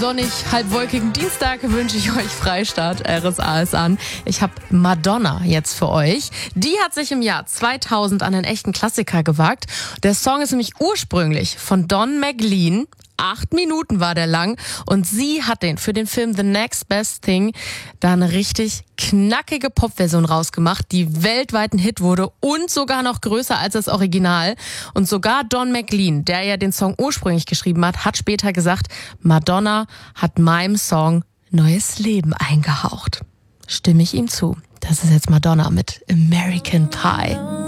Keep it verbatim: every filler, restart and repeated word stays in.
sonnig halbwolkigen Dienstag wünsche ich euch Freistaat R S A ist an. Ich habe Madonna jetzt für euch. Die hat sich im Jahr zweitausend an einen echten Klassiker gewagt. Der Song ist nämlich ursprünglich von Don McLean. Acht Minuten war der lang und sie hat den für den Film The Next Best Thing da eine richtig knackige Popversion rausgemacht, die weltweit ein Hit wurde und sogar noch größer als das Original. Und sogar Don McLean, der ja den Song ursprünglich geschrieben hat, hat später gesagt, Madonna hat meinem Song neues Leben eingehaucht. Stimme ich ihm zu. Das ist jetzt Madonna mit American Pie.